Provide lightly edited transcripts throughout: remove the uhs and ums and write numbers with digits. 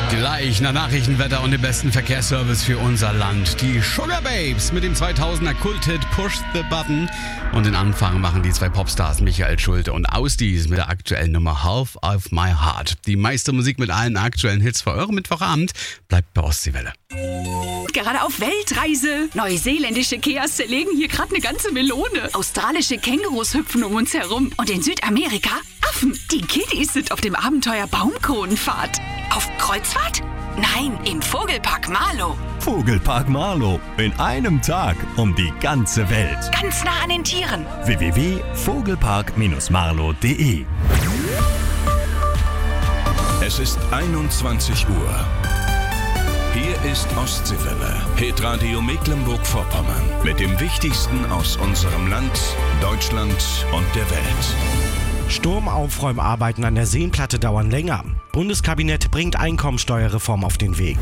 Gleich nach Nachrichtenwetter und dem besten Verkehrsservice für unser Land. Die Sugar Babes mit dem 2000er Kulthit Push the Button. Und den Anfang machen die zwei Popstars Michael Schulte und Ausdies mit der aktuellen Nummer Half of My Heart. Die meiste Musik mit allen aktuellen Hits für euren Mittwochabend bleibt bei Ostseewelle. Gerade auf Weltreise. Neuseeländische Keas zerlegen hier gerade eine ganze Melone. Australische Kängurus hüpfen um uns herum. Und in Südamerika Affen. Die Kiddies sind auf dem Abenteuer Baumkronenfahrt. Auf Kreuzfahrt? Nein, im Vogelpark Marlow. Vogelpark Marlow. In einem Tag um die ganze Welt. Ganz nah an den Tieren. www.vogelpark-marlow.de. Es ist 21 Uhr. Hier ist Ostseewelle, Hitradio Mecklenburg-Vorpommern. Mit dem Wichtigsten aus unserem Land, Deutschland und der Welt. Sturmaufräumarbeiten an der Seenplatte dauern länger. Bundeskabinett bringt Einkommensteuerreform auf den Weg.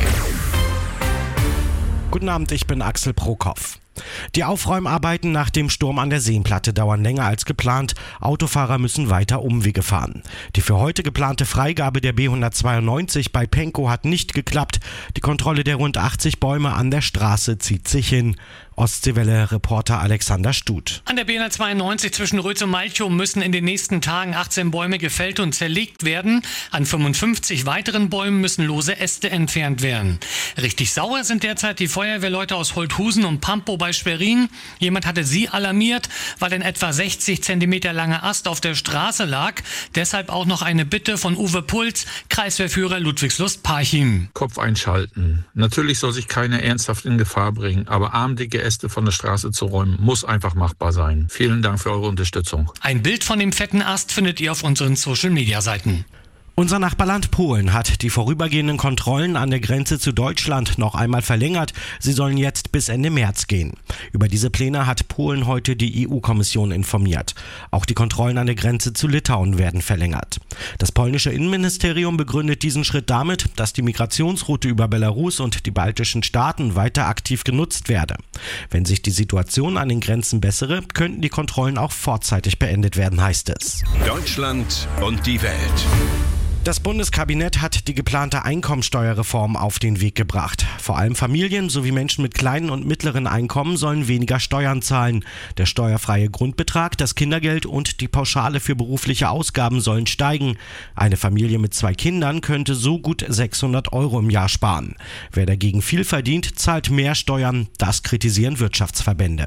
Guten Abend, ich bin Axel Prokopf. Die Aufräumarbeiten nach dem Sturm an der Seenplatte dauern länger als geplant. Autofahrer müssen weiter Umwege fahren. Die für heute geplante Freigabe der B192 bei Penkow hat nicht geklappt. Die Kontrolle der rund 80 Bäume an der Straße zieht sich hin. Ostseewelle-Reporter Alexander Stut. An der B192 zwischen Rötz und Malchow müssen in den nächsten Tagen 18 Bäume gefällt und zerlegt werden. An 55 weiteren Bäumen müssen lose Äste entfernt werden. Richtig sauer sind derzeit die Feuerwehrleute aus Holthusen und Pampow bei Schwerin. Jemand hatte sie alarmiert, weil ein etwa 60 cm langer Ast auf der Straße lag. Deshalb auch noch eine Bitte von Uwe Puls, Kreiswehrführer Ludwigslust-Parchim. Kopf einschalten. Natürlich soll sich keiner ernsthaft in Gefahr bringen, aber armdicke Äste von der Straße zu räumen, muss einfach machbar sein. Vielen Dank für eure Unterstützung. Ein Bild von dem fetten Ast findet ihr auf unseren Social-Media-Seiten. Unser Nachbarland Polen hat die vorübergehenden Kontrollen an der Grenze zu Deutschland noch einmal verlängert. Sie sollen jetzt bis Ende März gehen. Über diese Pläne hat Polen heute die EU-Kommission informiert. Auch die Kontrollen an der Grenze zu Litauen werden verlängert. Das polnische Innenministerium begründet diesen Schritt damit, dass die Migrationsroute über Belarus und die baltischen Staaten weiter aktiv genutzt werde. Wenn sich die Situation an den Grenzen bessere, könnten die Kontrollen auch vorzeitig beendet werden, heißt es. Deutschland und die Welt. Das Bundeskabinett hat die geplante Einkommensteuerreform auf den Weg gebracht. Vor allem Familien sowie Menschen mit kleinen und mittleren Einkommen sollen weniger Steuern zahlen. Der steuerfreie Grundbetrag, das Kindergeld und die Pauschale für berufliche Ausgaben sollen steigen. Eine Familie mit 2 Kindern könnte so gut 600 € im Jahr sparen. Wer dagegen viel verdient, zahlt mehr Steuern. Das kritisieren Wirtschaftsverbände.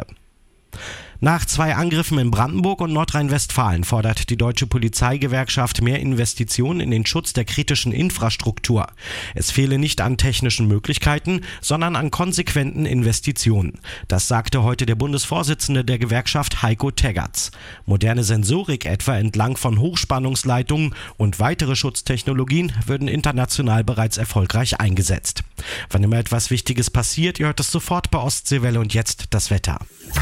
Nach 2 Angriffen in Brandenburg und Nordrhein-Westfalen fordert die Deutsche Polizeigewerkschaft mehr Investitionen in den Schutz der kritischen Infrastruktur. Es fehle nicht an technischen Möglichkeiten, sondern an konsequenten Investitionen. Das sagte heute der Bundesvorsitzende der Gewerkschaft Heiko Teggerts. Moderne Sensorik etwa entlang von Hochspannungsleitungen und weitere Schutztechnologien würden international bereits erfolgreich eingesetzt. Wann immer etwas Wichtiges passiert, ihr hört es sofort bei Ostseewelle und jetzt das Wetter.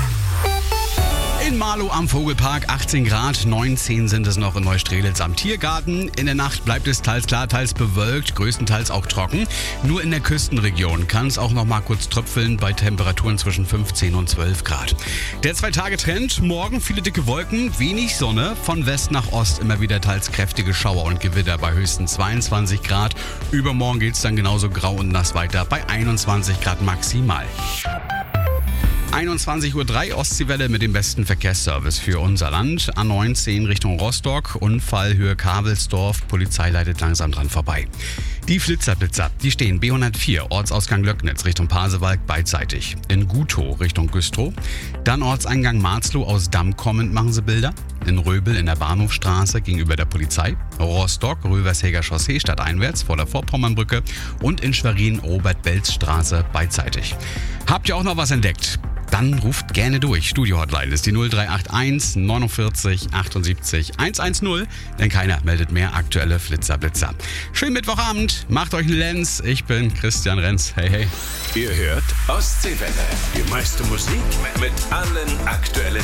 In Marlow am Vogelpark 18 Grad, 19 sind es noch in Neustrelitz am Tiergarten. In der Nacht bleibt es teils klar, teils bewölkt, größtenteils auch trocken. Nur in der Küstenregion kann es auch noch mal kurz tröpfeln bei Temperaturen zwischen 15 und 12 Grad. Der 2-Tage-Trend, morgen viele dicke Wolken, wenig Sonne, von West nach Ost immer wieder teils kräftige Schauer und Gewitter bei höchstens 22 Grad. Übermorgen geht es dann genauso grau und nass weiter bei 21 Grad maximal. 21:03 Uhr Ostseewelle mit dem besten Verkehrsservice für unser Land. A19 Richtung Rostock, Unfallhöhe Kabelsdorf, Polizei leitet langsam dran vorbei. Die Flitzerblitzer, die stehen B104, Ortsausgang Löcknitz Richtung Pasewalk beidseitig. In Gutow Richtung Güstrow. Dann Ortseingang Marzloh aus Damm kommend machen sie Bilder. In Röbel in der Bahnhofstraße gegenüber der Polizei. Rostock, Rövershäger Chaussee stadteinwärts vor der Vorpommernbrücke. Und in Schwerin Robert-Belz-Straße beidseitig. Habt ihr auch noch was entdeckt? Dann ruft gerne durch. Studio-Hotline ist die 0381 49 78 110, denn keiner meldet mehr aktuelle Flitzerblitzer. Schönen Mittwochabend, macht euch einen Lenz. Ich bin Christian Renz. Hey, hey. Ihr hört Ostseewelle. Die meiste Musik mit allen aktuellen